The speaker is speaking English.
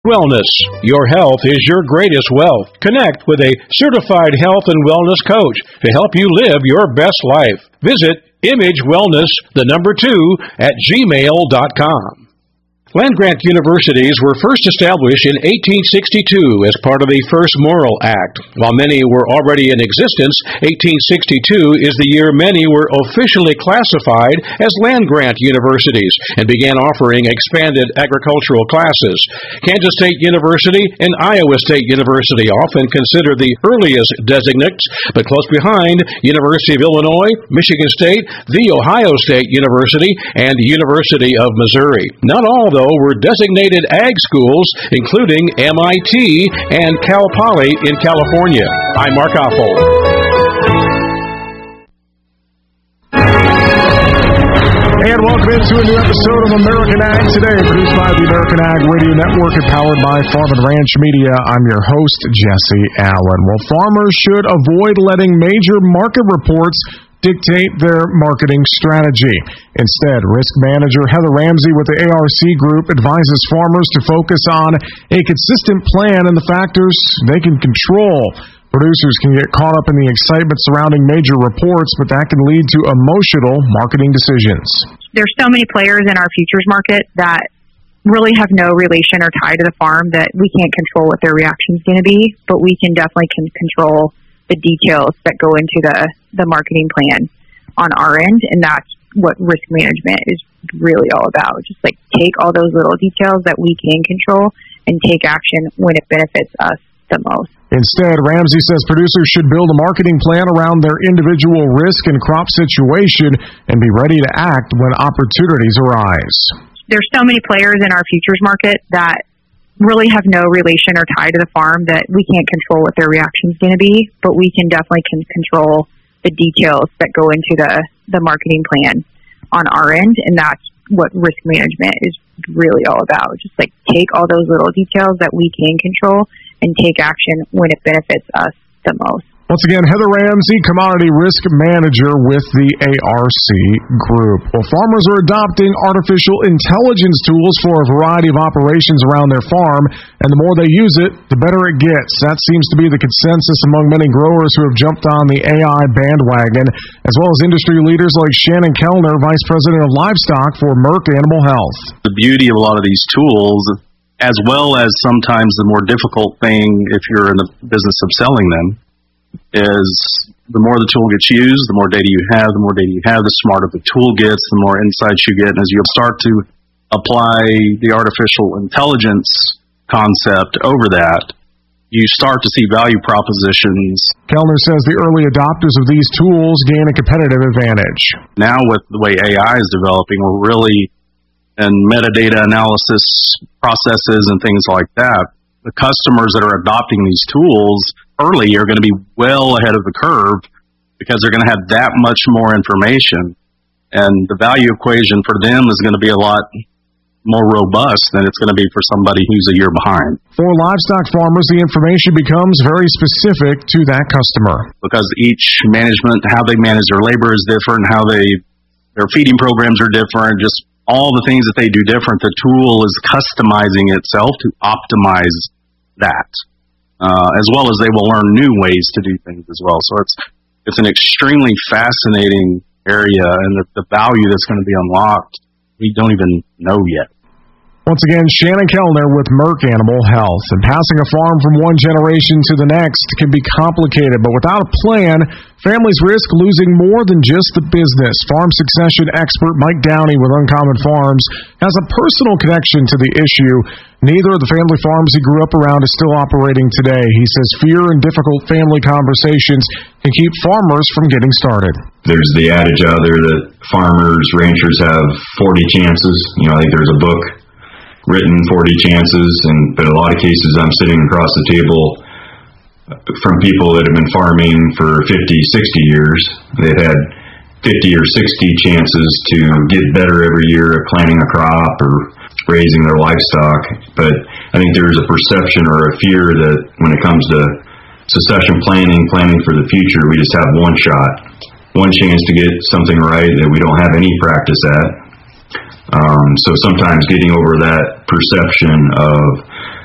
Wellness. Your health is your greatest wealth. Connect with a certified health and wellness coach to help you live your best life. Visit imagewellness2@gmail.com. Land-grant universities were first established in 1862 as part of the First Morrill Act. While many were already in existence, 1862 is the year many were officially classified as land-grant universities and began offering expanded agricultural classes. Kansas State University and Iowa State University often considered the earliest designates, but close behind, University of Illinois, Michigan State, The Ohio State University, and University of Missouri. Not all, though, were designated ag schools, including MIT and Cal Poly in California. I'm Mark Oppold. And welcome into a new episode of American Ag Today, produced by the American Ag Radio Network and powered by Farm and Ranch Media. I'm your host, Jesse Allen. Well, farmers should avoid letting major market reports dictate their marketing strategy. Instead, risk manager Heather Ramsey with the ARC Group advises farmers to focus on a consistent plan and the factors they can control. Producers can get caught up in the excitement surrounding major reports, but that can lead to emotional marketing decisions. There's so many players in our futures market that really have no relation or tie to the farm that we can't control what their reaction is going to be, but we can definitely control the details that go into the marketing plan on our end, and that's what risk management is really all about. Just like take all those little details that we can control and take action when it benefits us the most. Instead, Ramsey says producers should build a marketing plan around their individual risk and crop situation and be ready to act when opportunities arise. There's so many players in our futures market that really have no relation or tie to the farm that we can't control what their reaction is going to be, but we can definitely control the details that go into the marketing plan on our end, and that's what risk management is really all about. Just like take all those little details that we can control and take action when it benefits us the most. Once again, Heather Ramsey, Commodity Risk Manager with the ARC Group. Well, farmers are adopting artificial intelligence tools for a variety of operations around their farm, and the more they use it, the better it gets. That seems to be the consensus among many growers who have jumped on the AI bandwagon, as well as industry leaders like Shannon Kellner, Vice President of Livestock for Merck Animal Health. The beauty of a lot of these tools, as well as sometimes the more difficult thing if you're in the business of selling them, is the more the tool gets used, the more data you have, the smarter the tool gets, the more insights you get. And as you start to apply the artificial intelligence concept over that, you start to see value propositions. Kellner says the early adopters of these tools gain a competitive advantage. Now with the way AI is developing, we're really in metadata analysis processes and things like that. The customers that are adopting these tools early are going to be well ahead of the curve because they're going to have that much more information, and the value equation for them is going to be a lot more robust than it's going to be for somebody who's a year behind. For livestock farmers, the information becomes very specific to that customer. Because each management, how they manage their labor is different, how their feeding programs are different, just all the things that they do different. The tool is customizing itself to optimize that. As well as they will learn new ways to do things as well. So it's an extremely fascinating area, and the value that's going to be unlocked, we don't even know yet. Once again, Shannon Kellner with Merck Animal Health. And passing a farm from one generation to the next can be complicated, but without a plan, families risk losing more than just the business. Farm succession expert Mike Downey with Uncommon Farms has a personal connection to the issue. Neither of the family farms he grew up around is still operating today. He says fear and difficult family conversations can keep farmers from getting started. There's the adage out there that farmers, ranchers have 40 chances. I think there's a book written 40 chances, but in a lot of cases I'm sitting across the table from people that have been farming for 50, 60 years. They've had 50 or 60 chances to get better every year at planting a crop or raising their livestock. But I think there's a perception or a fear that when it comes to succession planning for the future, we just have one shot, one chance to get something right that we don't have any practice at. So sometimes getting over that perception of